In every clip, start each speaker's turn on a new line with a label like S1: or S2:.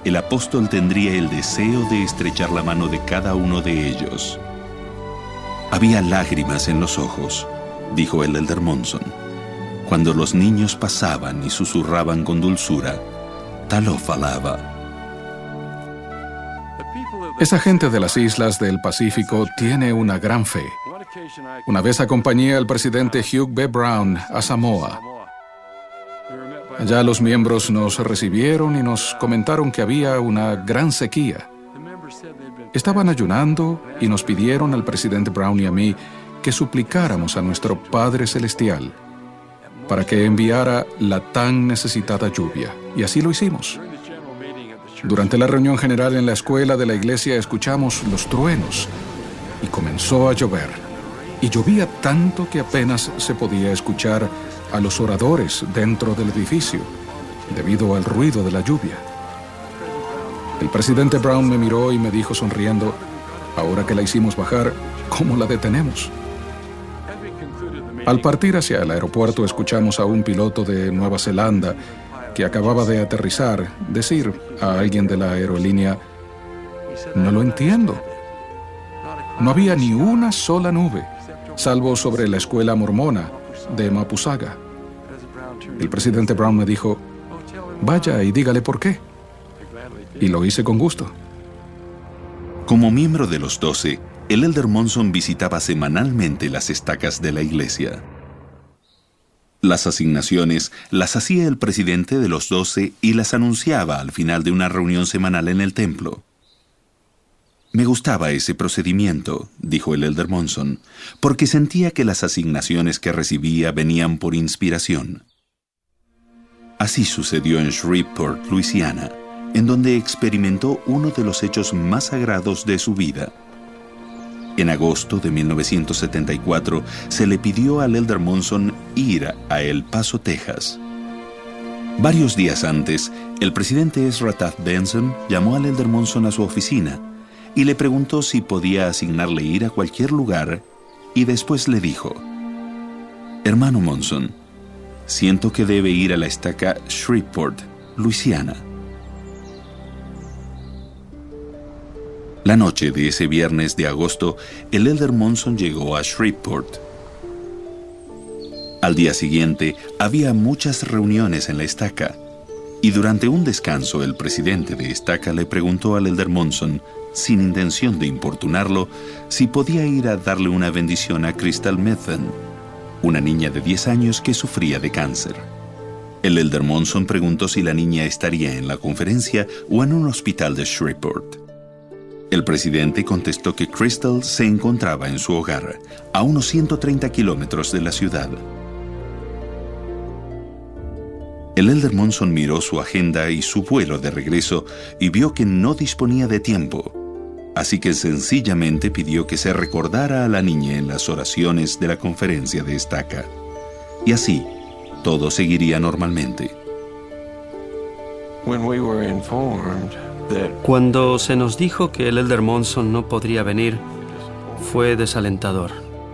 S1: el apóstol tendría el deseo de estrechar la mano de cada uno de ellos. Había lágrimas en los ojos, dijo el elder Monson, cuando los niños pasaban y susurraban con dulzura, «Taló falaba».
S2: Esa gente de las islas del Pacífico tiene una gran fe. Una vez acompañé al presidente Hugh B. Brown a Samoa. Allá los miembros nos recibieron y nos comentaron que había una gran sequía. Estaban ayunando y nos pidieron al presidente Brown y a mí que suplicáramos a nuestro Padre Celestial para que enviara la tan necesitada lluvia. Y así lo hicimos. Durante la reunión general en la escuela de la iglesia escuchamos los truenos y comenzó a llover. Y llovía tanto que apenas se podía escuchar a los oradores dentro del edificio debido al ruido de la lluvia. El presidente Brown me miró y me dijo sonriendo, «Ahora que la hicimos bajar, ¿cómo la detenemos?». Al partir hacia el aeropuerto escuchamos a un piloto de Nueva Zelanda que acababa de aterrizar decir a alguien de la aerolínea, «No lo entiendo. No había ni una sola nube, salvo sobre la escuela mormona de Mapusaga». El presidente Brown me dijo, «Vaya y dígale por qué». Y lo hice con gusto.
S1: Como miembro de los 12, el elder Monson visitaba semanalmente las estacas de la iglesia. Las asignaciones las hacía el presidente de los 12 y las anunciaba al final de una reunión semanal en el templo. «Me gustaba ese procedimiento», dijo el elder Monson, «porque sentía que las asignaciones que recibía venían por inspiración». Así sucedió en Shreveport, Luisiana, en donde experimentó uno de los hechos más sagrados de su vida. En agosto de 1974 se le pidió al elder Monson ir a El Paso, Texas. Varios días antes, el presidente Ezra Taft Benson llamó al elder Monson a su oficina y le preguntó si podía asignarle ir a cualquier lugar, y después le dijo, «Hermano Monson, siento que debe ir a la estaca Shreveport, Luisiana». La noche de ese viernes de agosto, el elder Monson llegó a Shreveport. Al día siguiente, había muchas reuniones en la estaca, y durante un descanso el presidente de estaca le preguntó al elder Monson, sin intención de importunarlo, si podía ir a darle una bendición a Crystal Methven, una niña de 10 años que sufría de cáncer. El elder Monson preguntó si la niña estaría en la conferencia o en un hospital de Shreveport. El presidente contestó que Crystal se encontraba en su hogar, a unos 130 kilómetros de la ciudad. El elder Monson miró su agenda y su vuelo de regreso y vio que no disponía de tiempo, así que sencillamente pidió que se recordara a la niña en las oraciones de la conferencia de estaca. Y así, todo seguiría normalmente.
S3: Cuando se nos dijo que el elder Monson no podría venir, fue desalentador.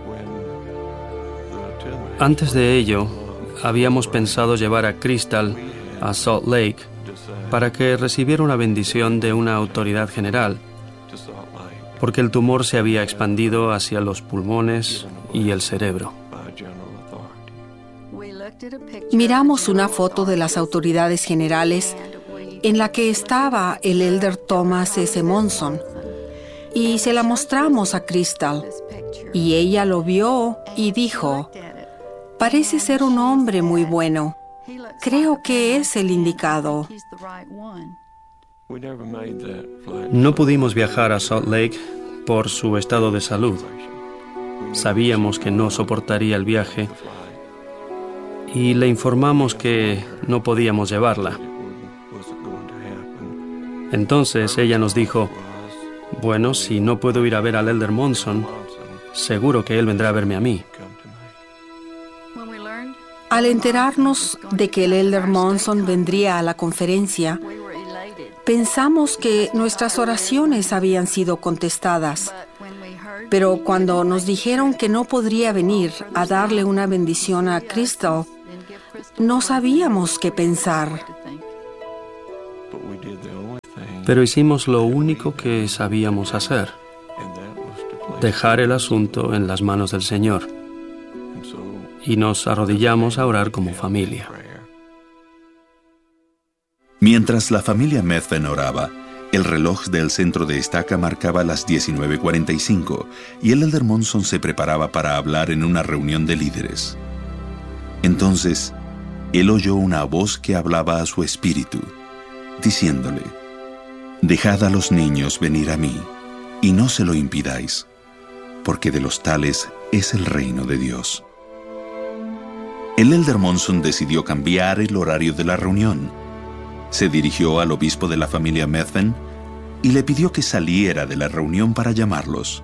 S3: Antes de ello, habíamos pensado llevar a Crystal a Salt Lake para que recibiera una bendición de una autoridad general, porque el tumor se había expandido hacia los pulmones y el cerebro.
S4: Miramos una foto de las autoridades generales en la que estaba el elder Thomas S. Monson, y se la mostramos a Crystal, y ella lo vio y dijo, «Parece ser un hombre muy bueno. Creo que es el indicado».
S3: No pudimos viajar a Salt Lake por su estado de salud. Sabíamos que no soportaría el viaje y le informamos que no podíamos llevarla. Entonces ella nos dijo, «Bueno, si no puedo ir a ver al elder Monson, seguro que él vendrá a verme a mí».
S4: Al enterarnos de que el elder Monson vendría a la conferencia, pensamos que nuestras oraciones habían sido contestadas. Pero cuando nos dijeron que no podría venir a darle una bendición a Crystal, no sabíamos qué pensar.
S3: Pero hicimos lo único que sabíamos hacer: dejar el asunto en las manos del Señor. Y nos arrodillamos a orar como familia.
S1: Mientras la familia Methven oraba, el reloj del centro de estaca marcaba las 19:45 y el elder Monson se preparaba para hablar en una reunión de líderes. Entonces, él oyó una voz que hablaba a su espíritu, diciéndole: «Dejad a los niños venir a mí, y no se lo impidáis, porque de los tales es el reino de Dios». El elder Monson decidió cambiar el horario de la reunión. Se dirigió al obispo de la familia Methven y le pidió que saliera de la reunión para llamarlos.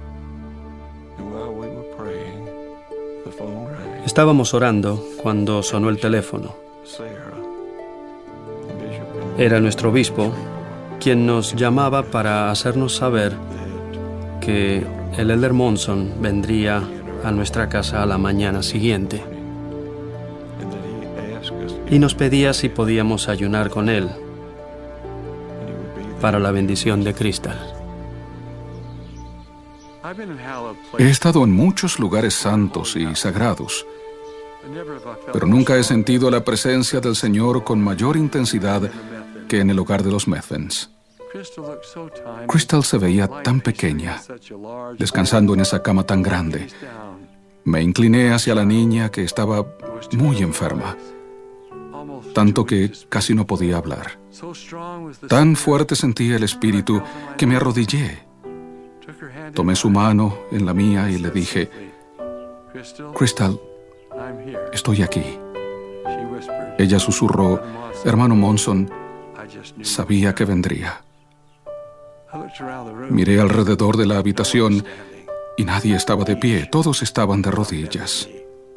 S3: Estábamos orando cuando sonó el teléfono. Era nuestro obispo quien nos llamaba para hacernos saber que el elder Monson vendría a nuestra casa a la mañana siguiente. Y nos pedía si podíamos ayunar con él para la bendición de Crystal.
S2: He estado en muchos lugares santos y sagrados, pero nunca he sentido la presencia del Señor con mayor intensidad que en el hogar de los Methvens. Crystal se veía tan pequeña, descansando en esa cama tan grande. Me incliné hacia la niña, que estaba muy enferma, tanto que casi no podía hablar. Tan fuerte sentí el espíritu que me arrodillé. Tomé su mano en la mía y le dije: «Crystal, estoy aquí». Ella susurró: «Hermano Monson, sabía que vendría». Miré alrededor de la habitación y nadie estaba de pie, todos estaban de rodillas.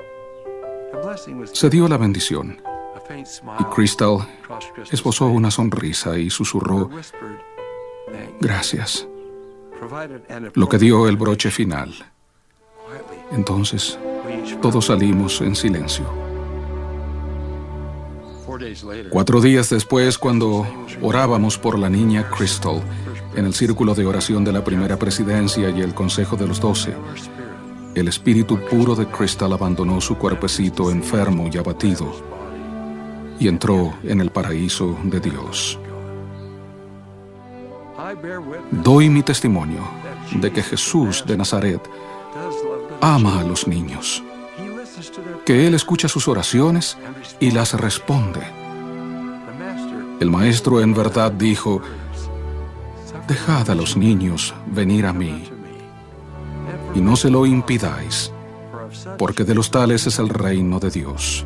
S2: Se dio la bendición y Crystal esbozó una sonrisa y susurró: «Gracias», lo que dio el broche final. Entonces, todos salimos en silencio. 4 días después, cuando orábamos por la niña Crystal en el círculo de oración de la primera presidencia y el Consejo de los 12, el espíritu puro de Crystal abandonó su cuerpecito enfermo y abatido y entró en el paraíso de Dios. Doy mi testimonio de que Jesús de Nazaret ama a los niños, que Él escucha sus oraciones y las responde. El Maestro en verdad dijo: «Dejad a los niños venir a mí, y no se lo impidáis, porque de los tales es el reino de Dios».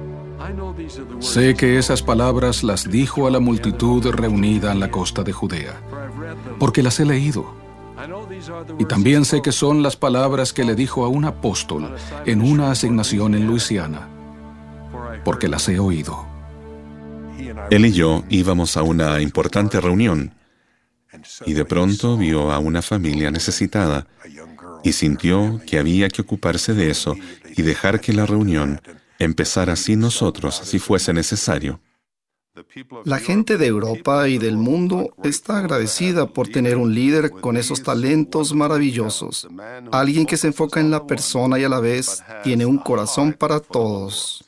S2: Sé que esas palabras las dijo a la multitud reunida en la costa de Judea, porque las he leído. Y también sé que son las palabras que le dijo a un apóstol en una asignación en Luisiana, porque las he oído.
S5: Él y yo íbamos a una importante reunión, y de pronto vio a una familia necesitada, y sintió que había que ocuparse de eso y dejar que la reunión empezara sin nosotros si fuese necesario.
S6: La gente de Europa y del mundo está agradecida por tener un líder con esos talentos maravillosos. Alguien que se enfoca en la persona y a la vez tiene un corazón para todos.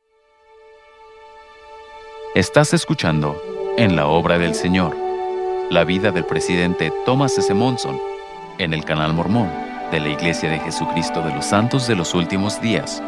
S7: Estás escuchando En la Obra del Señor, la vida del presidente Thomas S. Monson, en el canal Mormón de la Iglesia de Jesucristo de los Santos de los Últimos Días.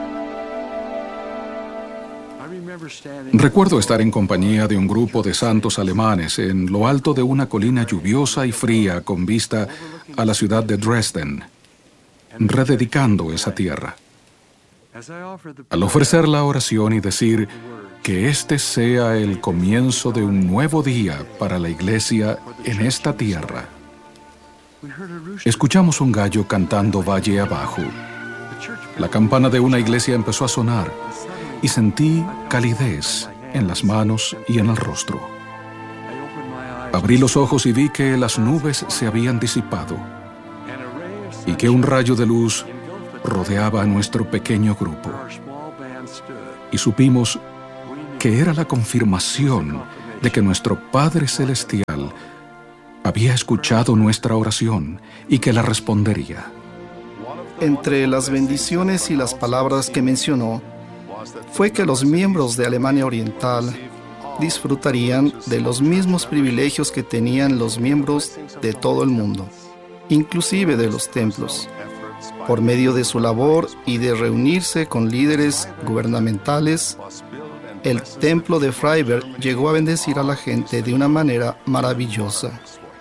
S2: Recuerdo estar en compañía de un grupo de santos alemanes en lo alto de una colina lluviosa y fría con vista a la ciudad de Dresden, rededicando esa tierra. Al ofrecer la oración y decir que este sea el comienzo de un nuevo día para la iglesia en esta tierra, escuchamos un gallo cantando valle abajo. La campana de una iglesia empezó a sonar y sentí calidez en las manos y en el rostro. Abrí los ojos y vi que las nubes se habían disipado y que un rayo de luz rodeaba a nuestro pequeño grupo. Y supimos que era la confirmación de que nuestro Padre Celestial había escuchado nuestra oración y que la respondería.
S6: Entre las bendiciones y las palabras que mencionó, fue que los miembros de Alemania Oriental disfrutarían de los mismos privilegios que tenían los miembros de todo el mundo, inclusive de los templos, por medio de su labor y de reunirse con líderes gubernamentales. El templo de Freiberg llegó a bendecir a la gente de una manera maravillosa.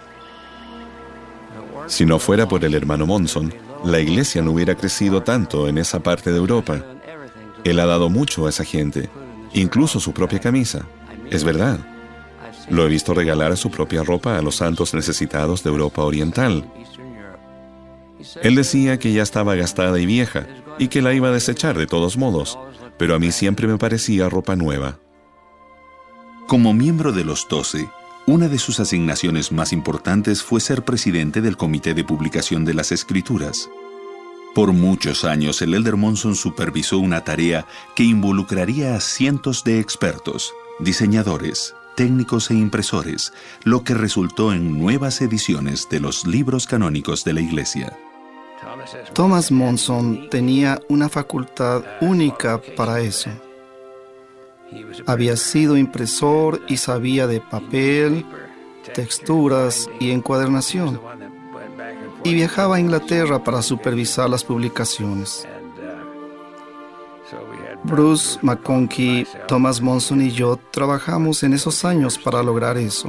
S5: Si no fuera por el hermano Monson, la iglesia no hubiera crecido tanto en esa parte de Europa. Él ha dado mucho a esa gente, incluso su propia camisa. Es verdad. Lo he visto regalar a su propia ropa a los santos necesitados de Europa Oriental. Él decía que ya estaba gastada y vieja y que la iba a desechar de todos modos, pero a mí siempre me parecía ropa nueva.
S1: Como miembro de los 12, una de sus asignaciones más importantes fue ser presidente del Comité de Publicación de las Escrituras. Por muchos años, el Elder Monson supervisó una tarea que involucraría a cientos de expertos, diseñadores, técnicos e impresores, lo que resultó en nuevas ediciones de los libros canónicos de la Iglesia.
S6: Thomas Monson tenía una facultad única para eso. Había sido impresor y sabía de papel, texturas y encuadernación. Y viajaba a Inglaterra para supervisar las publicaciones. Bruce McConkie, Thomas Monson y yo trabajamos en esos años para lograr eso.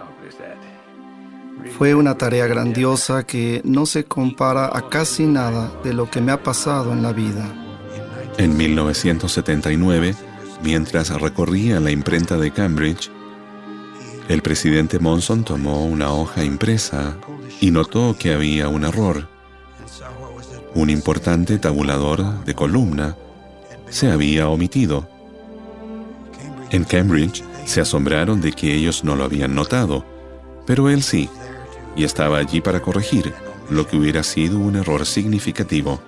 S6: Fue una tarea grandiosa que no se compara a casi nada de lo que me ha pasado en la vida.
S5: En 1979, mientras recorría la imprenta de Cambridge, el presidente Monson tomó una hoja impresa y notó que había un error. Un importante tabulador de columna se había omitido. En Cambridge se asombraron de que ellos no lo habían notado, pero él sí, y estaba allí para corregir lo que hubiera sido un error significativo.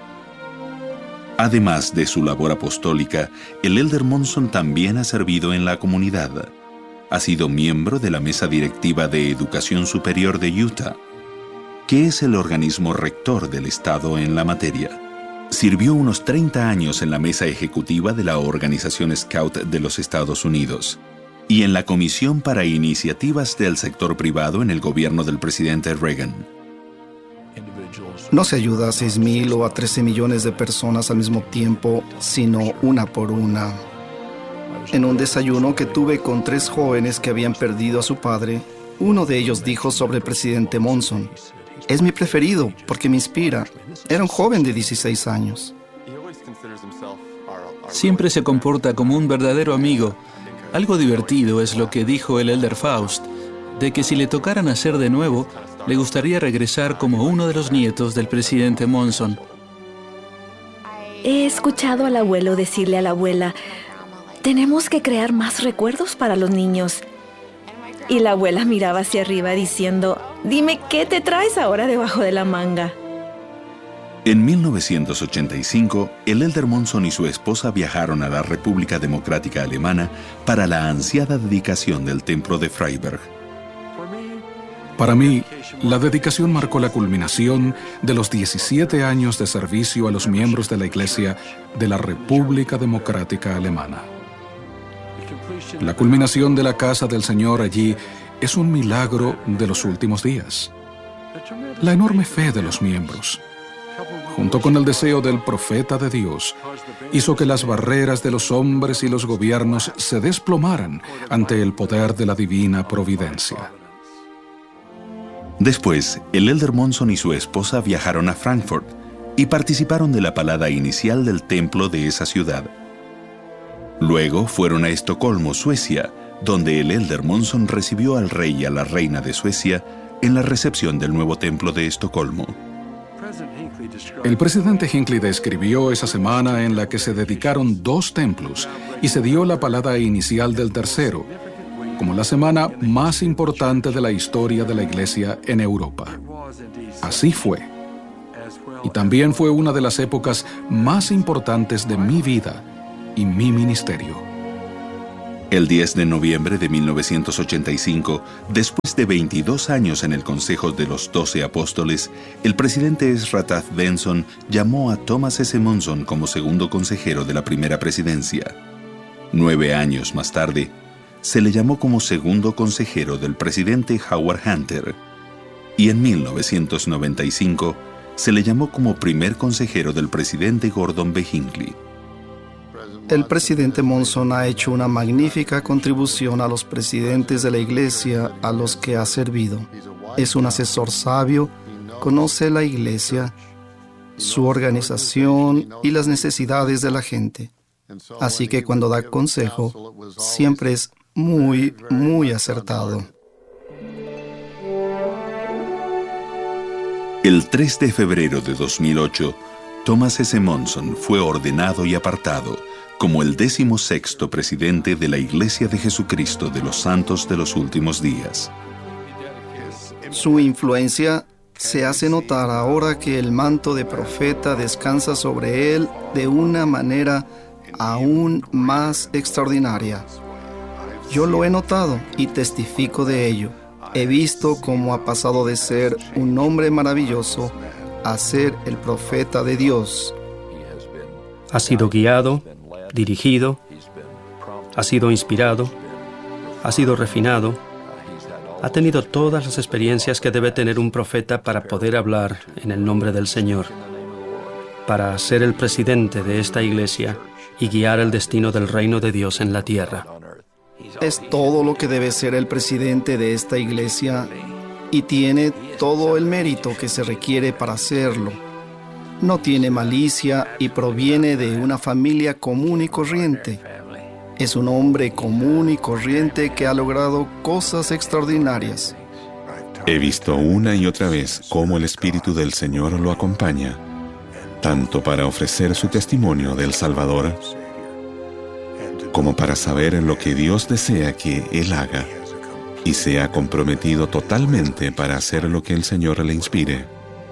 S1: Además de su labor apostólica, el Elder Monson también ha servido en la comunidad. Ha sido miembro de la Mesa Directiva de Educación Superior de Utah, que es el organismo rector del Estado en la materia. Sirvió unos 30 años en la Mesa Ejecutiva de la Organización Scout de los Estados Unidos y en la Comisión para Iniciativas del Sector Privado en el gobierno del presidente Reagan.
S6: No se ayuda a 6,000 o a 13 millones de personas al mismo tiempo, sino una por una. En un desayuno que tuve con 3 jóvenes que habían perdido a su padre, uno de ellos dijo sobre el presidente Monson: "Es mi preferido porque me inspira". Era un joven de 16 años.
S8: Siempre se comporta como un verdadero amigo. Algo divertido es lo que dijo el Elder Faust, de que si le tocara nacer de nuevo, le gustaría regresar como uno de los nietos del presidente Monson.
S9: He escuchado al abuelo decirle a la abuela: tenemos que crear más recuerdos para los niños. Y la abuela miraba hacia arriba diciendo: dime, ¿qué te traes ahora debajo de la manga?
S1: En 1985, el Elder Monson y su esposa viajaron a la República Democrática Alemana para la ansiada dedicación del templo de Freiberg.
S2: Para mí, la dedicación marcó la culminación de los 17 años de servicio a los miembros de la Iglesia de la República Democrática Alemana. La culminación de la casa del Señor allí es un milagro de los últimos días. La enorme fe de los miembros, junto con el deseo del profeta de Dios, hizo que las barreras de los hombres y los gobiernos se desplomaran ante el poder de la divina providencia.
S1: Después, el Elder Monson y su esposa viajaron a Frankfurt y participaron de la palada inicial del templo de esa ciudad. Luego fueron a Estocolmo, Suecia, donde el Elder Monson recibió al rey y a la reina de Suecia en la recepción del nuevo templo de Estocolmo.
S2: El presidente Hinckley describió esa semana en la que se dedicaron 2 templos y se dio la palada inicial del tercero, como la semana más importante de la historia de la Iglesia en Europa. Así fue. Y también fue una de las épocas más importantes de mi vida y mi ministerio.
S1: El 10 de noviembre de 1985, después de 22 años en el Consejo de los 12 Apóstoles, el presidente Ezra Taft Benson llamó a Thomas S. Monson como segundo consejero de la primera presidencia. 9 años más tarde, se le llamó como segundo consejero del presidente Howard Hunter. Y en 1995, se le llamó como primer consejero del presidente Gordon B. Hinckley.
S6: El presidente Monson ha hecho una magnífica contribución a los presidentes de la iglesia a los que ha servido. Es un asesor sabio, conoce la iglesia, su organización y las necesidades de la gente. Así que cuando da consejo, siempre es muy acertado.
S1: El 3 de febrero de 2008, Thomas S. Monson fue ordenado y apartado como el 16º presidente de la Iglesia de Jesucristo de los Santos de los Últimos Días.
S6: Su influencia se hace notar ahora que el manto de profeta descansa sobre él de una manera aún más extraordinaria. Yo lo he notado y testifico de ello. He visto cómo ha pasado de ser un hombre maravilloso a ser el profeta de Dios.
S3: Ha sido guiado, dirigido, ha sido inspirado, ha sido refinado, ha tenido todas las experiencias que debe tener un profeta para poder hablar en el nombre del Señor, para ser el presidente de esta iglesia y guiar el destino del reino de Dios en la tierra.
S6: Es todo lo que debe ser el presidente de esta iglesia y tiene todo el mérito que se requiere para hacerlo. No tiene malicia y proviene de una familia común y corriente. Es un hombre común y corriente que ha logrado cosas extraordinarias.
S5: He visto una y otra vez cómo el Espíritu del Señor lo acompaña, tanto para ofrecer su testimonio del Salvador, como para saber lo que Dios desea que Él haga, y se ha comprometido totalmente para hacer lo que el Señor le inspire.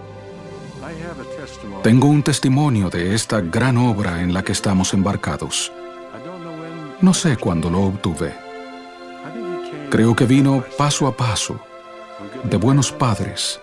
S2: Tengo un testimonio de esta gran obra en la que estamos embarcados. No sé cuándo lo obtuve. Creo que vino paso a paso, de buenos padres.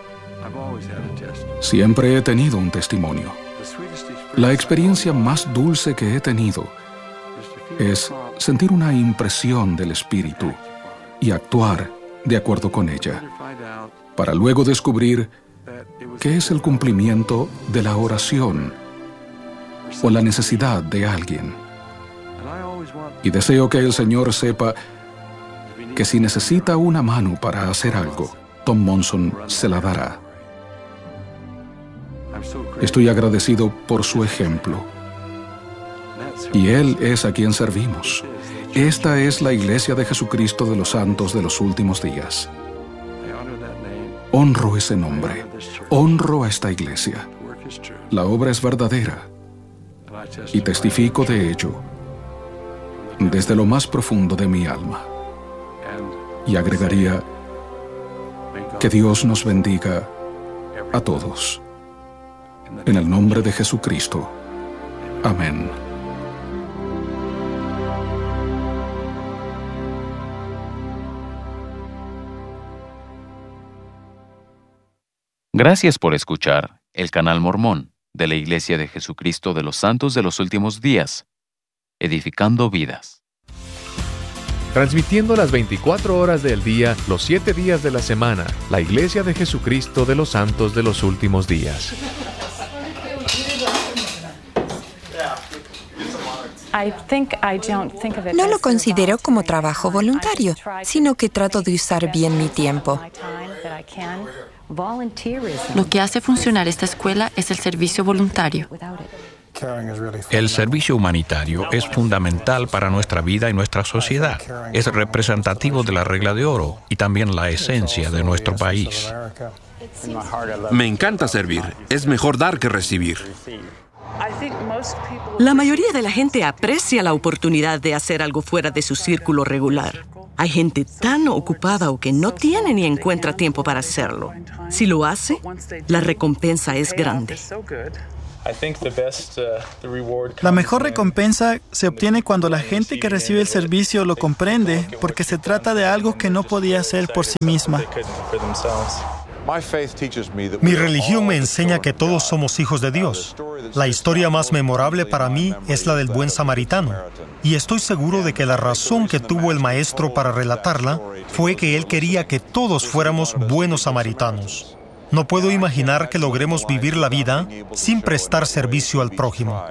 S2: Siempre he tenido un testimonio. La experiencia más dulce que he tenido es sentir una impresión del Espíritu y actuar de acuerdo con ella, para luego descubrir que es el cumplimiento de la oración o la necesidad de alguien. Y deseo que el Señor sepa que si necesita una mano para hacer algo, Tom Monson se la dará. Estoy agradecido por su ejemplo. Y Él es a quien servimos. Esta es la Iglesia de Jesucristo de los Santos de los Últimos Días. Honro ese nombre. Honro a esta iglesia. La obra es verdadera. Y testifico de ello desde lo más profundo de mi alma. Y agregaría que Dios nos bendiga a todos. En el nombre de Jesucristo. Amén.
S7: Gracias por escuchar el Canal Mormón de la Iglesia de Jesucristo de los Santos de los Últimos Días, edificando vidas.
S10: Transmitiendo las 24 horas del día, los 7 días de la semana, la Iglesia de Jesucristo de los Santos de los Últimos Días.
S11: No lo considero como trabajo voluntario, sino que trato de usar bien mi tiempo.
S12: Lo que hace funcionar esta escuela es el servicio voluntario.
S13: El servicio humanitario es fundamental para nuestra vida y nuestra sociedad. Es representativo de la regla de oro y también la esencia de nuestro país.
S14: Me encanta servir. Es mejor dar que recibir.
S15: La mayoría de la gente aprecia la oportunidad de hacer algo fuera de su círculo regular. Hay gente tan ocupada o que no tiene ni encuentra tiempo para hacerlo. Si lo hace, la recompensa es grande.
S16: La mejor recompensa se obtiene cuando la gente que recibe el servicio lo comprende, porque se trata de algo que no podía hacer por sí misma.
S17: Mi religión me enseña que todos somos hijos de Dios. La historia más memorable para mí es la del buen samaritano. Y estoy seguro de que la razón que tuvo el maestro para relatarla fue que él quería que todos fuéramos buenos samaritanos. No puedo imaginar que logremos vivir la vida sin prestar servicio al prójimo.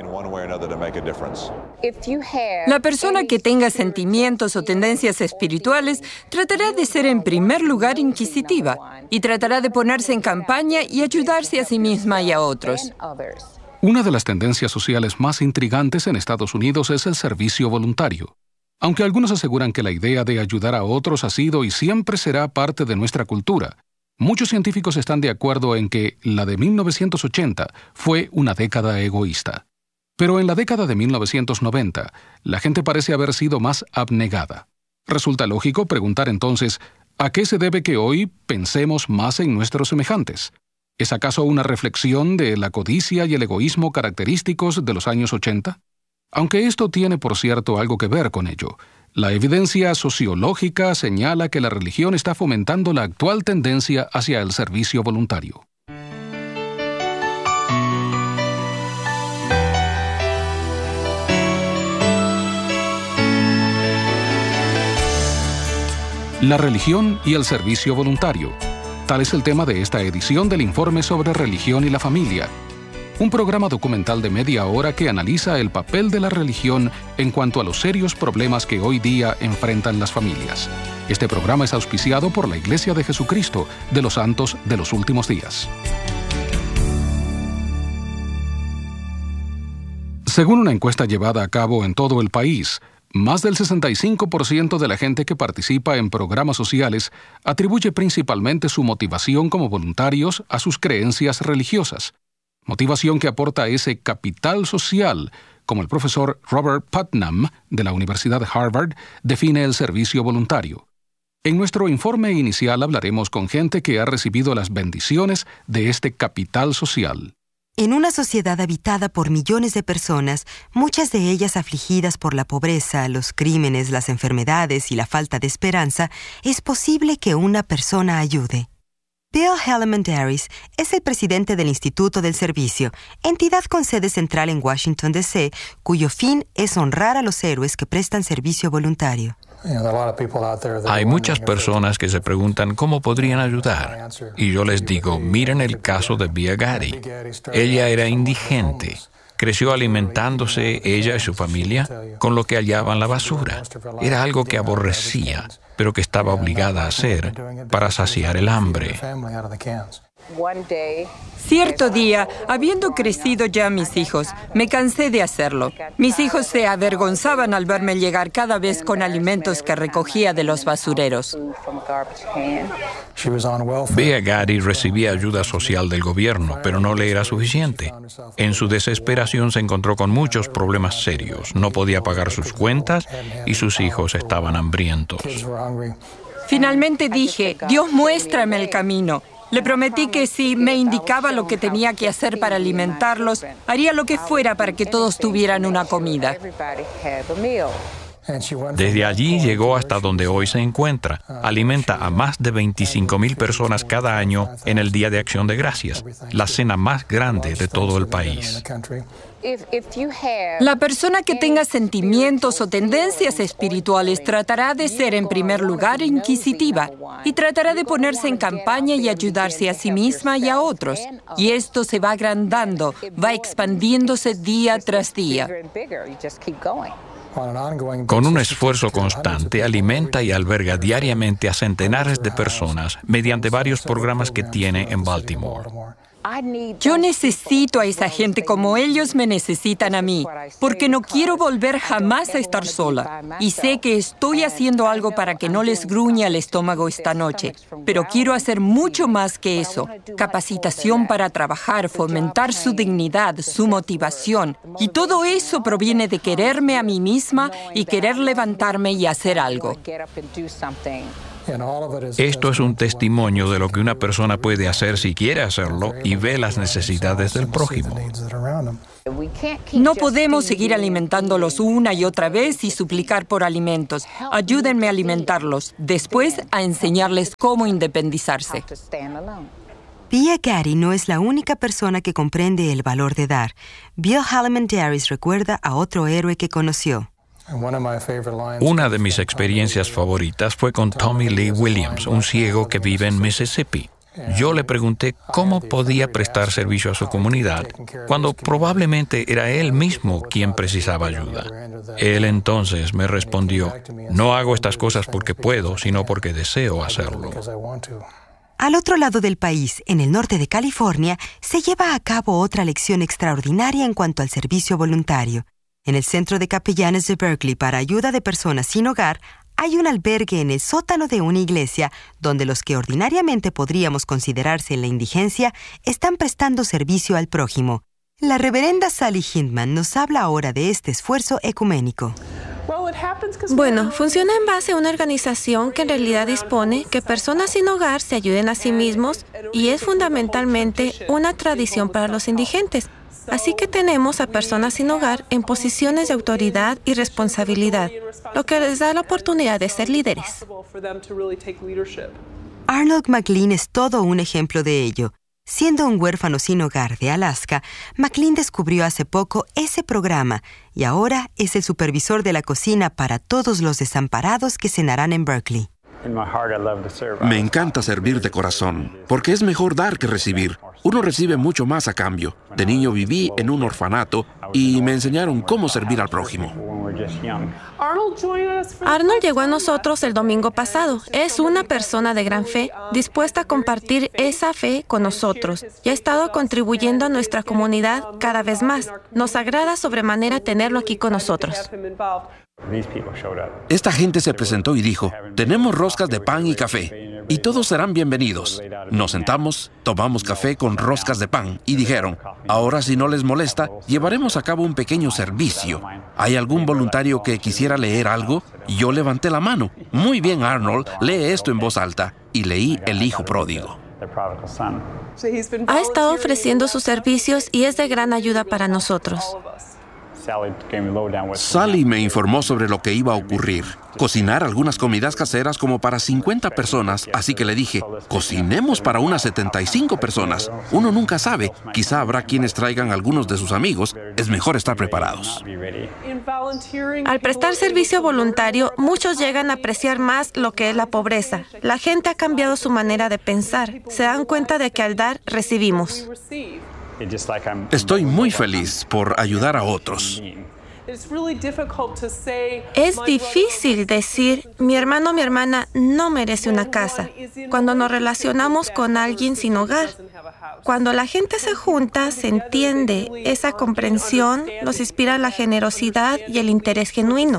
S11: La persona que tenga sentimientos o tendencias espirituales tratará de ser en primer lugar inquisitiva y tratará de ponerse en campaña y ayudarse a sí misma y a otros.
S2: Una de las tendencias sociales más intrigantes en Estados Unidos es el servicio voluntario. Aunque algunos aseguran que la idea de ayudar a otros ha sido y siempre será parte de nuestra cultura, muchos científicos están de acuerdo en que la de 1980 fue una década egoísta. Pero en la década de 1990, la gente parece haber sido más abnegada. Resulta lógico preguntar entonces, ¿a qué se debe que hoy pensemos más en nuestros semejantes? ¿Es acaso una reflexión de la codicia y el egoísmo característicos de los años 80? Aunque esto tiene, por cierto, algo que ver con ello, la evidencia sociológica señala que la religión está fomentando la actual tendencia hacia el servicio voluntario. La religión y el servicio voluntario. Tal es el tema de esta edición del Informe sobre Religión y la Familia, un programa documental de media hora que analiza el papel de la religión en cuanto a los serios problemas que hoy día enfrentan las familias. Este programa es auspiciado por la Iglesia de Jesucristo de los Santos de los Últimos Días. Según una encuesta llevada a cabo en todo el país, más del 65% de la gente que participa en programas sociales atribuye principalmente su motivación como voluntarios a sus creencias religiosas. Motivación que aporta ese capital social, como el profesor Robert Putnam de la Universidad de Harvard define el servicio voluntario. En nuestro informe inicial hablaremos con gente que ha recibido las bendiciones de este capital social.
S18: En una sociedad habitada por millones de personas, muchas de ellas afligidas por la pobreza, los crímenes, las enfermedades y la falta de esperanza, es posible que una persona ayude. Bill Hellman-Darris es el presidente del Instituto del Servicio, entidad con sede central en Washington, D.C., cuyo fin es honrar a los héroes que prestan servicio voluntario.
S13: Hay muchas personas que se preguntan cómo podrían ayudar. Y yo les digo, miren el caso de Bea Gaddy. Ella era indigente. Creció alimentándose, ella y su familia, con lo que hallaban la basura. Era algo que aborrecía, pero que estaba obligada a hacer para saciar el hambre.
S11: Cierto día, habiendo crecido ya mis hijos, me cansé de hacerlo. Mis hijos se avergonzaban al verme llegar cada vez con alimentos que recogía de los basureros.
S13: Bea Gaddy recibía ayuda social del gobierno, pero no le era suficiente. En su desesperación se encontró con muchos problemas serios. No podía pagar sus cuentas y sus hijos estaban hambrientos.
S11: Finalmente dije, Dios, muéstrame el camino. Le prometí que si me indicaba lo que tenía que hacer para alimentarlos, haría lo que fuera para que todos tuvieran una comida.
S13: Desde allí llegó hasta donde hoy se encuentra. Alimenta a más de 25,000 personas cada año en el Día de Acción de Gracias, la cena más grande de todo el país.
S11: La persona que tenga sentimientos o tendencias espirituales tratará de ser en primer lugar inquisitiva y tratará de ponerse en campaña y ayudarse a sí misma y a otros. Y esto se va agrandando, va expandiéndose día tras día.
S13: Con un esfuerzo constante, alimenta y alberga diariamente a centenares de personas mediante varios programas que tiene en Baltimore.
S11: Yo necesito a esa gente como ellos me necesitan a mí, porque no quiero volver jamás a estar sola. Y sé que estoy haciendo algo para que no les gruña el estómago esta noche, pero quiero hacer mucho más que eso. Capacitación para trabajar, fomentar su dignidad, su motivación. Y todo eso proviene de quererme a mí misma y querer levantarme y hacer algo.
S13: Esto es un testimonio de lo que una persona puede hacer si quiere hacerlo y ve las necesidades del prójimo.
S11: No podemos seguir alimentándolos una y otra vez y suplicar por alimentos. Ayúdenme a alimentarlos, después a enseñarles cómo independizarse.
S18: Bea Gatti no es la única persona que comprende el valor de dar. Bill Halleman Darris recuerda a otro héroe que conoció.
S13: Una de mis experiencias favoritas fue con Tommy Lee Williams, un ciego que vive en Mississippi. Yo le pregunté cómo podía prestar servicio a su comunidad cuando probablemente era él mismo quien precisaba ayuda. Él entonces me respondió, no hago estas cosas porque puedo, sino porque deseo hacerlo.
S18: Al otro lado del país, en el norte de California, se lleva a cabo otra lección extraordinaria en cuanto al servicio voluntario. En el Centro de Capellanes de Berkeley para ayuda de personas sin hogar, hay un albergue en el sótano de una iglesia donde los que ordinariamente podríamos considerarse en la indigencia están prestando servicio al prójimo. La reverenda Sally Hindman nos habla ahora de este esfuerzo ecuménico.
S19: Bueno, funciona en base a una organización que en realidad dispone que personas sin hogar se ayuden a sí mismos y es fundamentalmente una tradición para los indigentes. Así que tenemos a personas sin hogar en posiciones de autoridad y responsabilidad, lo que les da la oportunidad de ser líderes.
S18: Arnold McLean es todo un ejemplo de ello. Siendo un huérfano sin hogar de Alaska, McLean descubrió hace poco ese programa y ahora es el supervisor de la cocina para todos los desamparados que cenarán en Berkeley.
S14: Me encanta servir de corazón, porque es mejor dar que recibir. Uno recibe mucho más a cambio. De niño viví en un orfanato y me enseñaron cómo servir al prójimo.
S19: Arnold llegó a nosotros el domingo pasado. Es una persona de gran fe, dispuesta a compartir esa fe con nosotros y ha estado contribuyendo a nuestra comunidad cada vez más. Nos agrada sobremanera tenerlo aquí con nosotros.
S14: Esta gente se presentó y dijo, tenemos roscas de pan y café, y todos serán bienvenidos. Nos sentamos, tomamos café con roscas de pan, y dijeron, ahora si no les molesta, llevaremos a cabo un pequeño servicio. ¿Hay algún voluntario que quisiera leer algo? Y yo levanté la mano. Muy bien, Arnold, lee esto en voz alta. Y leí El Hijo Pródigo.
S19: Ha estado ofreciendo sus servicios y es de gran ayuda para nosotros.
S14: Sally me informó sobre lo que iba a ocurrir. Cocinar algunas comidas caseras como para 50 personas, así que le dije, cocinemos para unas 75 personas. Uno nunca sabe, quizá habrá quienes traigan algunos de sus amigos. Es mejor estar preparados.
S19: Al prestar servicio voluntario, muchos llegan a apreciar más lo que es la pobreza. La gente ha cambiado su manera de pensar. Se dan cuenta de que al dar, recibimos.
S14: Estoy muy feliz por ayudar a otros.
S19: Es difícil decir, mi hermano o mi hermana no merece una casa, cuando nos relacionamos con alguien sin hogar. Cuando la gente se junta, se entiende esa comprensión, los inspira la generosidad y el interés genuino.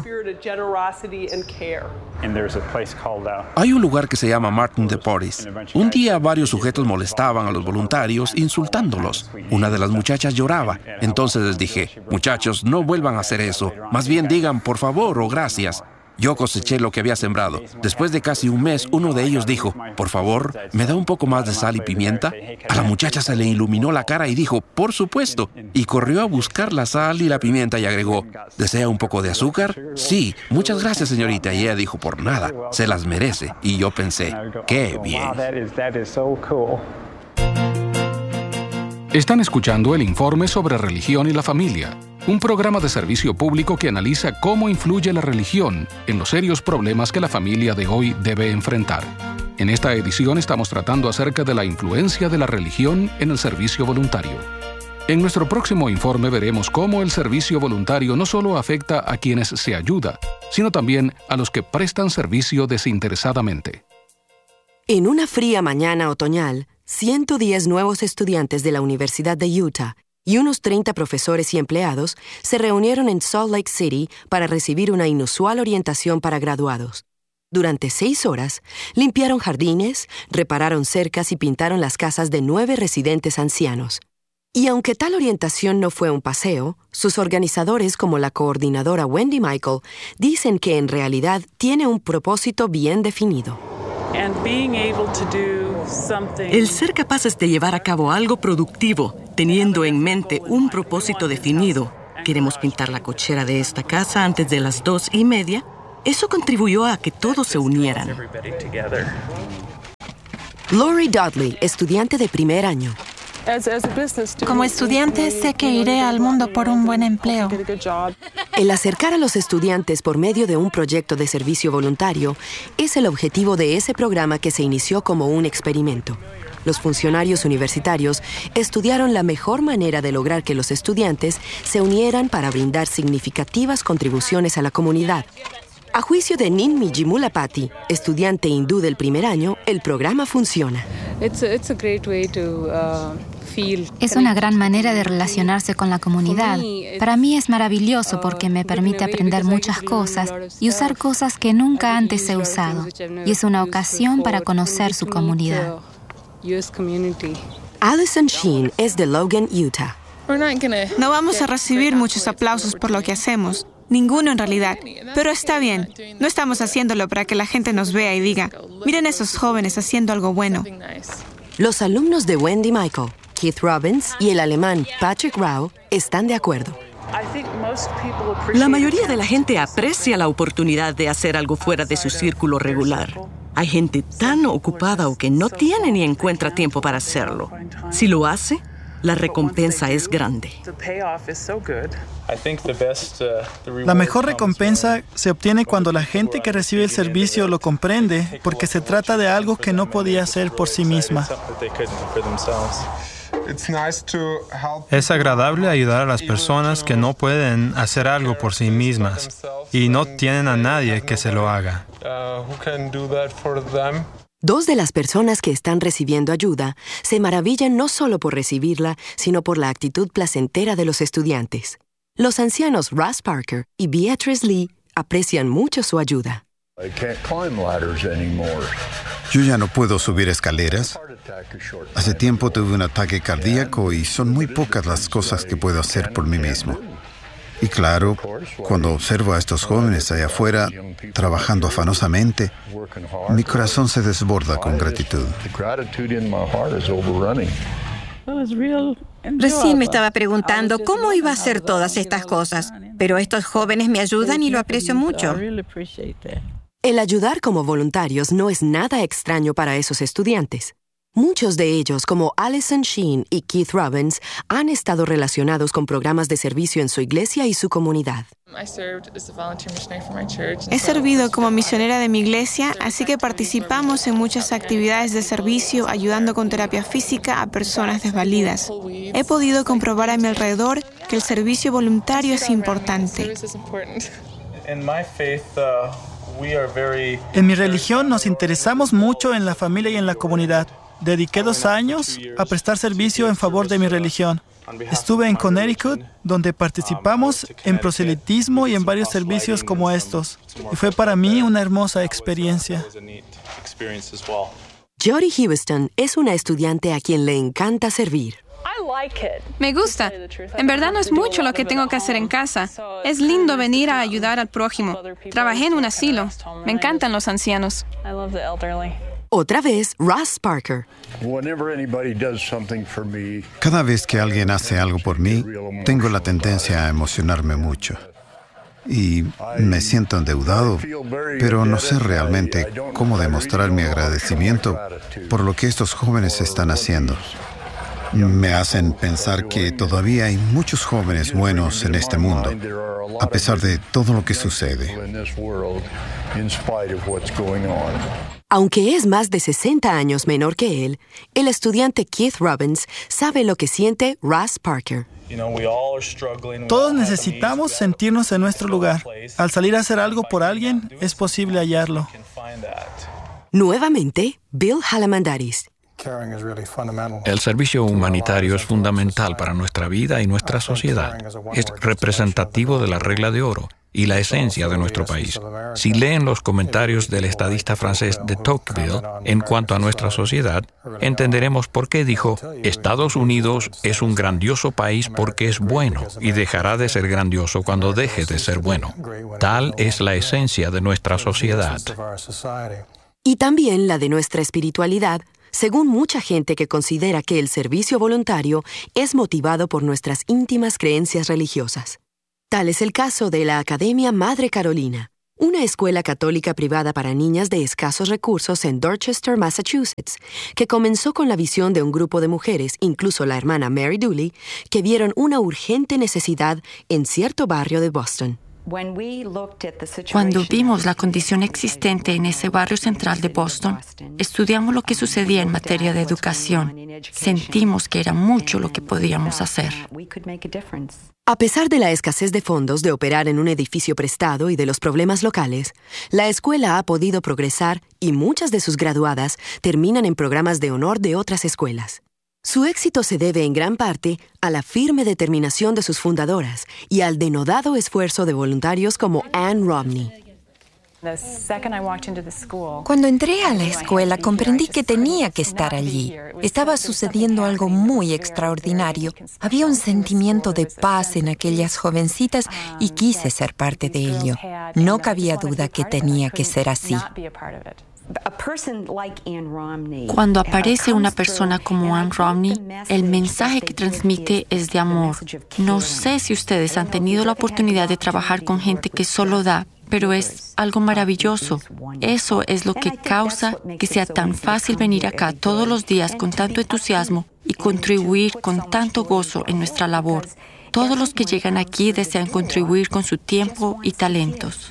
S14: Hay un lugar que se llama Martin de Porres. Un día varios sujetos molestaban a los voluntarios insultándolos. Una de las muchachas lloraba. Entonces les dije, muchachos, no vuelvan a hacer eso. Más bien digan por favor o gracias. Yo coseché lo que había sembrado. Después de casi un mes, uno de ellos dijo, por favor, ¿me da un poco más de sal y pimienta? A la muchacha se le iluminó la cara y dijo, por supuesto. Y corrió a buscar la sal y la pimienta y agregó, ¿desea un poco de azúcar? Sí, muchas gracias, señorita. Y ella dijo, por nada, se las merece. Y yo pensé, qué bien.
S2: Están escuchando el informe sobre religión y la familia, un programa de servicio público que analiza cómo influye la religión en los serios problemas que la familia de hoy debe enfrentar. En esta edición estamos tratando acerca de la influencia de la religión en el servicio voluntario. En nuestro próximo informe veremos cómo el servicio voluntario no solo afecta a quienes se ayuda, sino también a los que prestan servicio desinteresadamente.
S20: En una fría mañana otoñal, 110 nuevos estudiantes de la Universidad de Utah y unos 30 profesores y empleados se reunieron en Salt Lake City para recibir una inusual orientación para graduados. Durante 6 horas, limpiaron jardines, repararon cercas y pintaron las casas de 9 residentes ancianos. Y aunque tal orientación no fue un paseo, sus organizadores, como la coordinadora Wendy Michael, dicen que en realidad tiene un propósito bien definido.
S15: El ser capaces de llevar a cabo algo productivo, teniendo en mente un propósito definido. Queremos pintar la cochera de esta casa antes de las 2:30. Eso contribuyó a que todos se unieran.
S20: Lori Dudley, estudiante de primer año.
S21: Como estudiante, sé que iré al mundo por un buen empleo.
S20: El acercar a los estudiantes por medio de un proyecto de servicio voluntario es el objetivo de ese programa que se inició como un experimento. Los funcionarios universitarios estudiaron la mejor manera de lograr que los estudiantes se unieran para brindar significativas contribuciones a la comunidad. A juicio de Ninmi Jimulapati, estudiante hindú del primer año, el programa funciona.
S22: Es una gran manera de relacionarse con la comunidad. Para mí es maravilloso porque me permite aprender muchas cosas y usar cosas que nunca antes he usado. Y es una ocasión para conocer su comunidad.
S20: Allison Sheen es de Logan, Utah.
S23: No vamos a recibir muchos aplausos por lo que hacemos. Ninguno en realidad. Pero está bien. No estamos haciéndolo para que la gente nos vea y diga, miren a esos jóvenes haciendo algo bueno.
S20: Los alumnos de Wendy Michael, Keith Robbins y el alemán Patrick Rao están de acuerdo.
S15: La mayoría de la gente aprecia la oportunidad de hacer algo fuera de su círculo regular. Hay gente tan ocupada o que no tiene ni encuentra tiempo para hacerlo. Si lo hace, la recompensa es grande.
S16: La mejor recompensa se obtiene cuando la gente que recibe el servicio lo comprende, porque se trata de algo que no podía hacer por sí misma.
S24: Es agradable ayudar a las personas que no pueden hacer algo por sí mismas y no tienen a nadie que se lo haga.
S20: Dos de las personas que están recibiendo ayuda se maravillan no solo por recibirla, sino por la actitud placentera de los estudiantes. Los ancianos Russ Parker y Beatrice Lee aprecian mucho su ayuda.
S25: Yo ya no puedo subir escaleras. Hace tiempo tuve un ataque cardíaco y son muy pocas las cosas que puedo hacer por mí mismo. Y claro, cuando observo a estos jóvenes allá afuera trabajando afanosamente, mi corazón se desborda con gratitud.
S26: Recién me estaba preguntando cómo iba a hacer todas estas cosas, pero estos jóvenes me ayudan y lo aprecio mucho.
S20: El ayudar como voluntarios no es nada extraño para esos estudiantes. Muchos de ellos, como Allison Sheen y Keith Robbins, han estado relacionados con programas de servicio en su iglesia y su comunidad.
S23: He servido como misionera de mi iglesia, así que participamos en muchas actividades de servicio ayudando con terapia física a personas desvalidas. He podido comprobar a mi alrededor que el servicio voluntario es importante.
S16: En mi religión nos interesamos mucho en la familia y en la comunidad. Dediqué 2 años a prestar servicio en favor de mi religión. Estuve en Connecticut, donde participamos en proselitismo y en varios servicios como estos. Y fue para mí una hermosa experiencia.
S20: Jody Houston es una estudiante a quien le encanta servir.
S27: Me gusta. En verdad no es mucho lo que tengo que hacer en casa. Es lindo venir a ayudar al prójimo. Trabajé en un asilo. Me encantan los ancianos.
S20: Otra vez, Russ Parker.
S25: Cada vez que alguien hace algo por mí, tengo la tendencia a emocionarme mucho. Y me siento endeudado, pero no sé realmente cómo demostrar mi agradecimiento por lo que estos jóvenes están haciendo. Me hacen pensar que todavía hay muchos jóvenes buenos en este mundo, a pesar de todo lo que sucede.
S20: Aunque es más de 60 años menor que él, el estudiante Keith Robbins sabe lo que siente Russ Parker.
S16: Todos necesitamos sentirnos en nuestro lugar. Al salir a hacer algo por alguien, es posible hallarlo.
S20: Nuevamente, Bill Halamandaris.
S13: El servicio humanitario es fundamental para nuestra vida y nuestra sociedad. Es representativo de la regla de oro y la esencia de nuestro país. Si leen los comentarios del estadista francés de Tocqueville en cuanto a nuestra sociedad, entenderemos por qué dijo: Estados Unidos es un grandioso país porque es bueno y dejará de ser grandioso cuando deje de ser bueno. Tal es la esencia de nuestra sociedad.
S20: y también la de nuestra espiritualidad, según mucha gente que considera que el servicio voluntario es motivado por nuestras íntimas creencias religiosas. Tal es el caso de la Academia Madre Carolina, una escuela católica privada para niñas de escasos recursos en Dorchester, Massachusetts, que comenzó con la visión de un grupo de mujeres, incluso la hermana Mary Dooley, que vieron una urgente necesidad en cierto barrio de Boston.
S12: Cuando vimos la condición existente en ese barrio central de Boston, estudiamos lo que sucedía en materia de educación. Sentimos que era mucho lo que podíamos hacer.
S20: A pesar de la escasez de fondos de operar en un edificio prestado y de los problemas locales, la escuela ha podido progresar y muchas de sus graduadas terminan en programas de honor de otras escuelas. Su éxito se debe en gran parte a la firme determinación de sus fundadoras y al denodado esfuerzo de voluntarios como Ann Romney.
S11: Cuando entré a la escuela comprendí que tenía que estar allí. Estaba sucediendo algo muy extraordinario. Había un sentimiento de paz en aquellas jovencitas y quise ser parte de ello. No cabía duda que tenía que ser así.
S12: Cuando aparece una persona como Ann Romney, el mensaje que transmite es de amor. No sé si ustedes han tenido la oportunidad de trabajar con gente que solo da, pero es algo maravilloso. Eso es lo que causa que sea tan fácil venir acá todos los días con tanto entusiasmo y contribuir con tanto gozo en nuestra labor. Todos los que llegan aquí desean contribuir con su tiempo y talentos.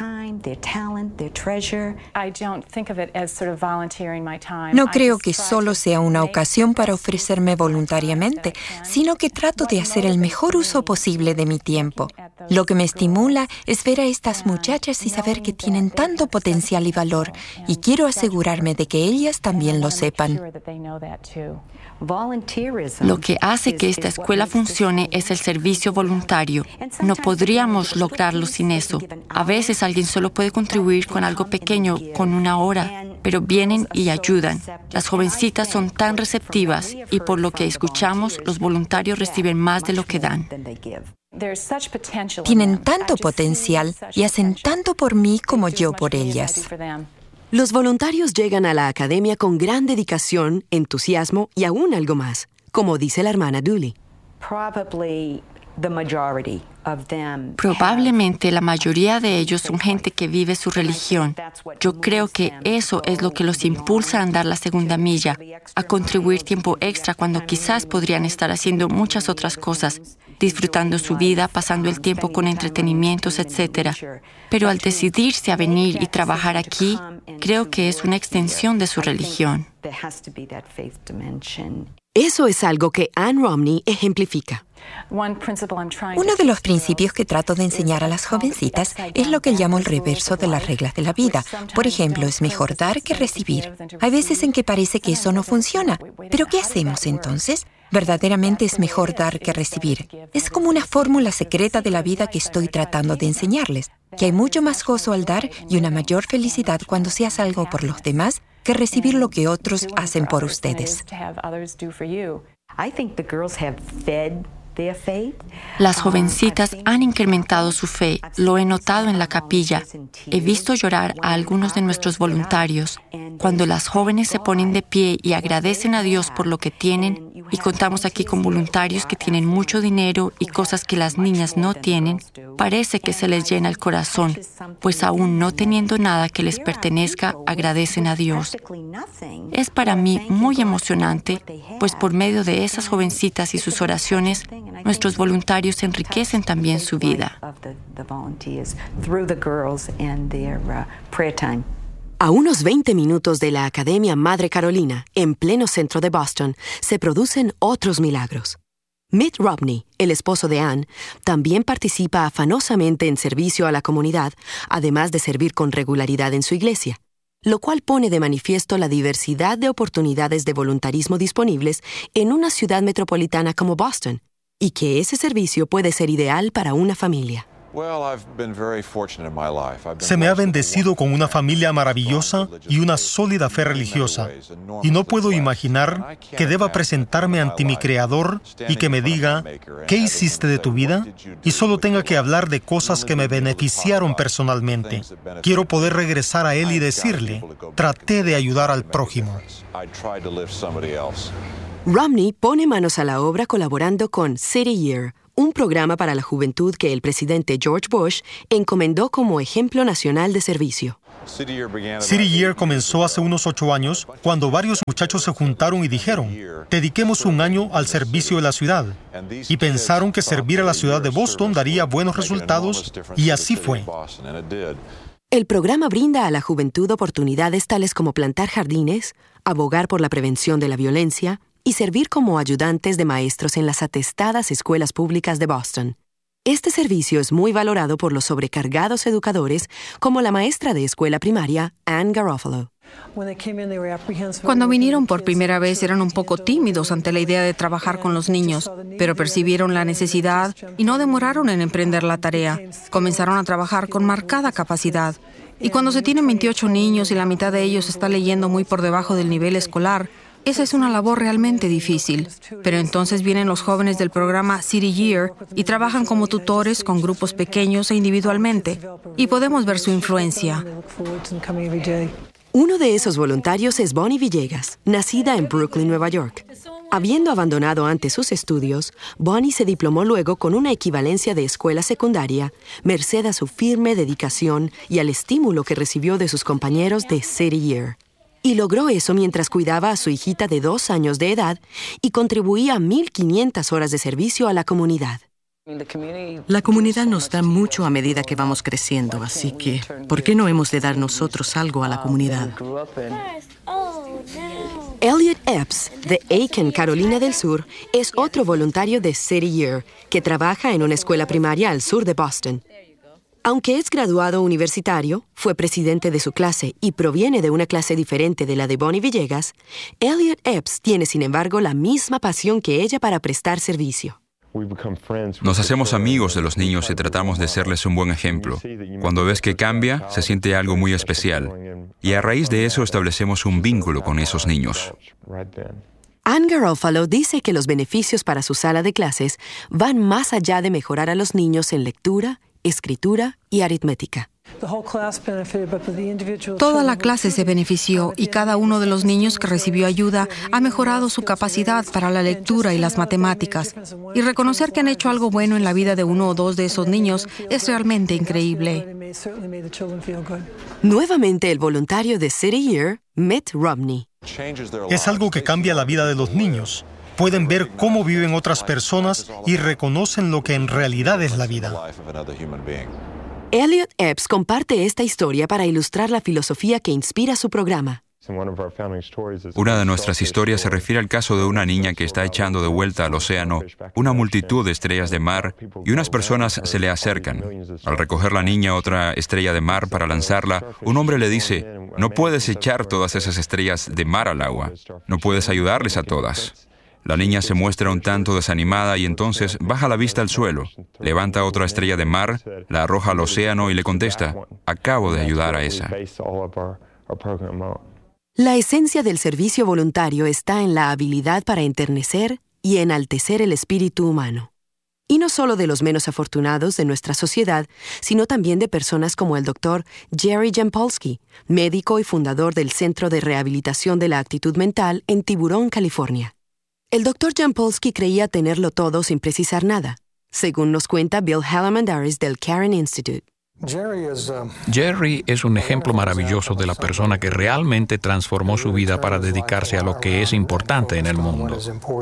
S11: No creo que solo sea una ocasión para ofrecerme voluntariamente, sino que trato de hacer el mejor uso posible de mi tiempo. Lo que me estimula es ver a estas muchachas y saber que tienen tanto potencial y valor, y quiero asegurarme de que ellas también lo sepan.
S12: Lo que hace que esta escuela funcione es el servicio voluntario. No podríamos lograrlo sin eso. A veces alguien solo puede contribuir con algo pequeño, con 1 hora, pero vienen y ayudan. Las jovencitas son tan receptivas y por lo que escuchamos, los voluntarios reciben más de lo que dan.
S11: Tienen tanto potencial y hacen tanto por mí como yo por ellas.
S20: Los voluntarios llegan a la academia con gran dedicación, entusiasmo y aún algo más, como dice la hermana Dooley.
S12: Probablemente la mayoría de ellos son gente que vive su religión. Yo creo que eso es lo que los impulsa a andar la segunda milla, a contribuir tiempo extra cuando quizás podrían estar haciendo muchas otras cosas, disfrutando su vida, pasando el tiempo con entretenimientos, etc. Pero al decidirse a venir y trabajar aquí, creo que es una extensión de su religión.
S20: Eso es algo que Ann Romney ejemplifica.
S11: Uno de los principios que trato de enseñar a las jovencitas es lo que llamo el reverso de las reglas de la vida. Por ejemplo, es mejor dar que recibir. Hay veces en que parece que eso no funciona. ¿Pero qué hacemos entonces? Verdaderamente es mejor dar que recibir. Es como una fórmula secreta de la vida que estoy tratando de enseñarles, que hay mucho más gozo al dar y una mayor felicidad cuando se hace algo por los demás que recibir lo que otros hacen por ustedes.
S12: Las jovencitas han incrementado su fe, lo he notado en la capilla. He visto llorar a algunos de nuestros voluntarios. Cuando las jóvenes se ponen de pie y agradecen a Dios por lo que tienen, y contamos aquí con voluntarios que tienen mucho dinero y cosas que las niñas no tienen, parece que se les llena el corazón, pues aún no teniendo nada que les pertenezca, agradecen a Dios. Es para mí muy emocionante, pues por medio de esas jovencitas y sus oraciones, nuestros voluntarios enriquecen también su vida.
S20: A unos 20 minutos de la Academia Madre Carolina, en pleno centro de Boston, se producen otros milagros. Mitt Romney, el esposo de Ann, también participa afanosamente en servicio a la comunidad, además de servir con regularidad en su iglesia, lo cual pone de manifiesto la diversidad de oportunidades de voluntarismo disponibles en una ciudad metropolitana como Boston, y que ese servicio puede ser ideal para una familia.
S17: Se me ha bendecido con una familia maravillosa y una sólida fe religiosa, y no puedo imaginar que deba presentarme ante mi Creador y que me diga, ¿qué hiciste de tu vida? Y solo tenga que hablar de cosas que me beneficiaron personalmente. Quiero poder regresar a Él y decirle, traté de ayudar al prójimo.
S20: Romney pone manos a la obra colaborando con City Year, un programa para la juventud que el presidente George Bush encomendó como ejemplo nacional de servicio.
S17: City Year comenzó hace unos 8 años, cuando varios muchachos se juntaron y dijeron, dediquemos un año al servicio de la ciudad. Y pensaron que servir a la ciudad de Boston daría buenos resultados, y así fue.
S20: El programa brinda a la juventud oportunidades tales como plantar jardines, abogar por la prevención de la violencia y servir como ayudantes de maestros en las atestadas escuelas públicas de Boston. Este servicio es muy valorado por los sobrecargados educadores, como la maestra de escuela primaria, Ann Garofalo.
S1: Cuando vinieron por primera vez eran un poco tímidos ante la idea de trabajar con los niños, pero percibieron la necesidad y no demoraron en emprender la tarea. Comenzaron a trabajar con marcada capacidad. Y cuando se tienen 28 niños y la mitad de ellos está leyendo muy por debajo del nivel escolar, esa es una labor realmente difícil. Pero entonces vienen los jóvenes del programa City Year y trabajan como tutores con grupos pequeños e individualmente. Y podemos ver su influencia.
S20: Uno de esos voluntarios es Bonnie Villegas, nacida en Brooklyn, Nueva York. Habiendo abandonado antes sus estudios, Bonnie se diplomó luego con una equivalencia de escuela secundaria, merced a su firme dedicación y al estímulo que recibió de sus compañeros de City Year. Y logró eso mientras cuidaba a su hijita de 2 años de edad y contribuía a 1,500 horas de servicio a la comunidad.
S15: La comunidad nos da mucho a medida que vamos creciendo, así que, ¿por qué no hemos de dar nosotros algo a la comunidad?
S20: Elliot Epps, de Aiken, Carolina del Sur, es otro voluntario de City Year, que trabaja en una escuela primaria al sur de Boston. Aunque es graduado universitario, fue presidente de su clase y proviene de una clase diferente de la de Bonnie Villegas, Elliot Epps tiene, sin embargo, la misma pasión que ella para prestar servicio.
S3: Nos hacemos amigos de los niños y tratamos de serles un buen ejemplo. Cuando ves que cambia, se siente algo muy especial. Y a raíz de eso establecemos un vínculo con esos niños.
S20: Ann Garofalo dice que los beneficios para su sala de clases van más allá de mejorar a los niños en lectura, escritura y aritmética.
S1: Toda la clase se benefició y cada uno de los niños que recibió ayuda ha mejorado su capacidad para la lectura y las matemáticas. Y reconocer que han hecho algo bueno en la vida de 1 o 2 de esos niños es realmente increíble.
S20: Nuevamente el voluntario de City Year, Mitt Romney.
S17: Es algo que cambia la vida de los niños. Pueden ver cómo viven otras personas y reconocen lo que en realidad es la vida.
S20: Elliot Epps comparte esta historia para ilustrar la filosofía que inspira su programa.
S3: Una de nuestras historias se refiere al caso de una niña que está echando de vuelta al océano una multitud de estrellas de mar y unas personas se le acercan. Al recoger la niña otra estrella de mar para lanzarla, un hombre le dice, no puedes echar todas esas estrellas de mar al agua, no puedes ayudarles a todas. La niña se muestra un tanto desanimada y entonces baja la vista al suelo, levanta otra estrella de mar, la arroja al océano y le contesta, acabo de ayudar a esa.
S20: La esencia del servicio voluntario está en la habilidad para enternecer y enaltecer el espíritu humano. Y no solo de los menos afortunados de nuestra sociedad, sino también de personas como el Dr. Jerry Jampolsky, médico y fundador del Centro de Rehabilitación de la Actitud Mental en Tiburón, California. El Dr. Jampolsky creía tenerlo todo sin precisar nada, según nos cuenta Bill Halamandaris del Caron Institute.
S13: Jerry es un ejemplo maravilloso de la persona que realmente transformó su vida para dedicarse a lo que es importante en el mundo.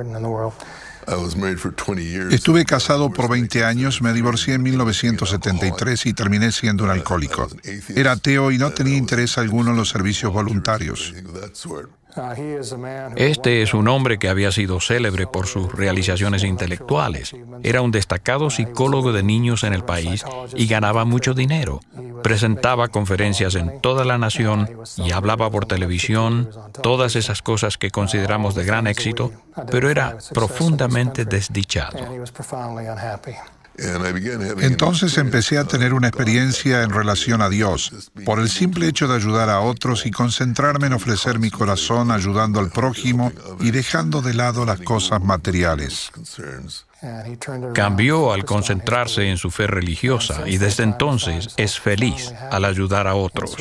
S4: Estuve casado por 20 años, me divorcié en 1973 y terminé siendo un alcohólico. Era ateo y no tenía interés alguno en los servicios voluntarios.
S13: Este es un hombre que había sido célebre por sus realizaciones intelectuales. Era un destacado psicólogo de niños en el país y ganaba mucho dinero. Presentaba conferencias en toda la nación y hablaba por televisión, todas esas cosas que consideramos de gran éxito, pero era profundamente desdichado.
S4: Entonces empecé a tener una experiencia en relación a Dios, por el simple hecho de ayudar a otros y concentrarme en ofrecer mi corazón ayudando al prójimo y dejando de lado las cosas materiales.
S13: Cambió al concentrarse en su fe religiosa y desde entonces es feliz al ayudar a otros.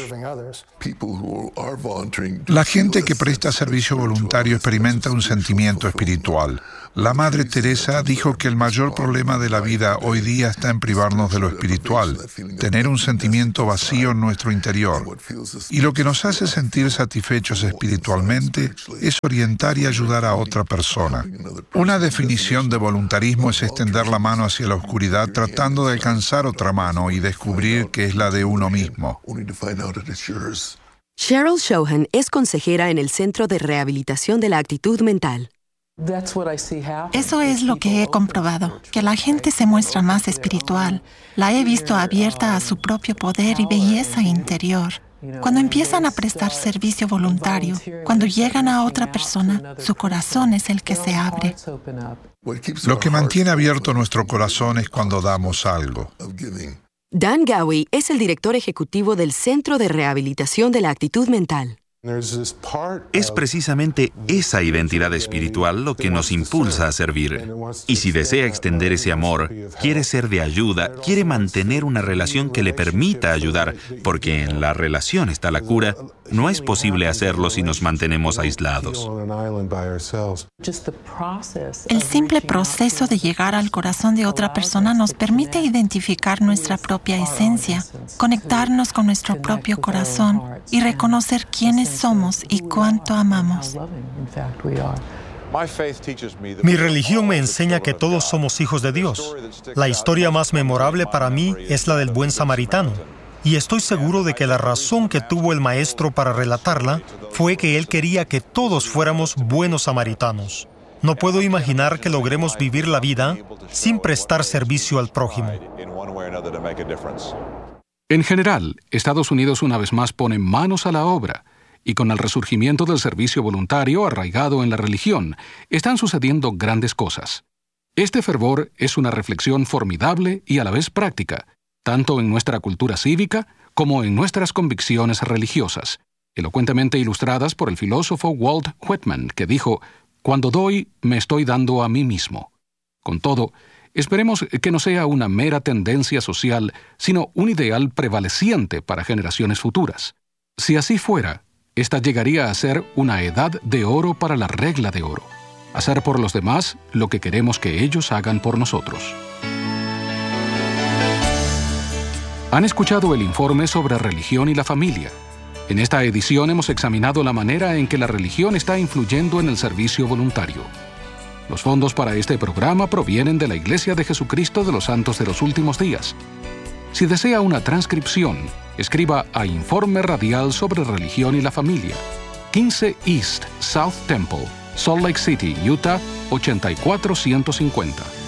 S4: La gente que presta servicio voluntario experimenta un sentimiento espiritual. La Madre Teresa dijo que el mayor problema de la vida hoy día está en privarnos de lo espiritual, tener un sentimiento vacío en nuestro interior. Y lo que nos hace sentir satisfechos espiritualmente es orientar y ayudar a otra persona. Una definición de voluntarismo es extender la mano hacia la oscuridad tratando de alcanzar otra mano y descubrir que es la de uno mismo.
S20: Cheryl Shohan es consejera en el Centro de Rehabilitación de la Actitud Mental.
S21: Eso es lo que he comprobado, que la gente se muestra más espiritual. La he visto abierta a su propio poder y belleza interior. Cuando empiezan a prestar servicio voluntario, cuando llegan a otra persona, su corazón es el que se abre.
S4: Lo que mantiene abierto nuestro corazón es cuando damos algo.
S20: Dan Gowie es el director ejecutivo del Centro de Rehabilitación de la Actitud Mental.
S5: Es precisamente esa identidad espiritual lo que nos impulsa a servir. Y si desea extender ese amor, quiere ser de ayuda, quiere mantener una relación que le permita ayudar, porque en la relación está la cura, no es posible hacerlo si nos mantenemos aislados.
S21: El simple proceso de llegar al corazón de otra persona nos permite identificar nuestra propia esencia, conectarnos con nuestro propio corazón y reconocer quiénes somos y cuánto amamos.
S17: Mi religión me enseña que todos somos hijos de Dios. La historia más memorable para mí es la del buen samaritano. Y estoy seguro de que la razón que tuvo el maestro para relatarla fue que él quería que todos fuéramos buenos samaritanos. No puedo imaginar que logremos vivir la vida sin prestar servicio al prójimo.
S2: En general, Estados Unidos una vez más pone manos a la obra, y con el resurgimiento del servicio voluntario arraigado en la religión, están sucediendo grandes cosas. Este fervor es una reflexión formidable y a la vez práctica, tanto en nuestra cultura cívica como en nuestras convicciones religiosas, elocuentemente ilustradas por el filósofo Walt Whitman, que dijo: «Cuando doy, me estoy dando a mí mismo». Con todo, esperemos que no sea una mera tendencia social, sino un ideal prevaleciente para generaciones futuras. Si así fuera, esta llegaría a ser una edad de oro para la regla de oro: hacer por los demás lo que queremos que ellos hagan por nosotros. Han escuchado el informe sobre religión y la familia. En esta edición hemos examinado la manera en que la religión está influyendo en el servicio voluntario. Los fondos para este programa provienen de la Iglesia de Jesucristo de los Santos de los Últimos Días. Si desea una transcripción, escriba a Informe Radial sobre Religión y la Familia, 15 East South Temple, Salt Lake City, Utah, 84150.